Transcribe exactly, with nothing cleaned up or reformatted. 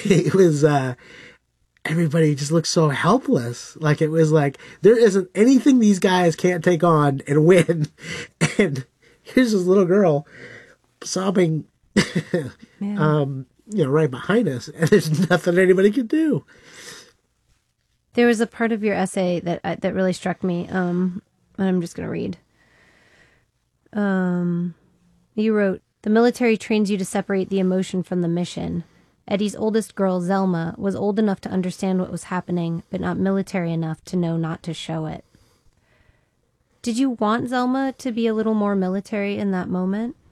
it was, uh, everybody just looked so helpless. Like it was like, there isn't anything these guys can't take on and win. And here's this little girl sobbing, um, you know, right behind us. And there's nothing anybody can do. There was a part of your essay that uh, that really struck me. Um, and I'm just going to read. Um, you wrote, "The military trains you to separate the emotion from the mission. Eddie's oldest girl, Zelma, was old enough to understand what was happening, but not military enough to know not to show it." Did you want Zelma to be a little more military in that moment?